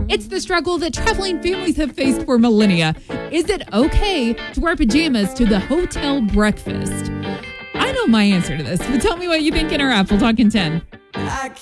It's the struggle that traveling families have faced for millennia. Is it okay to wear pajamas to the hotel breakfast? I know my answer to this, but tell me what you think in our app. We'll talk in 10.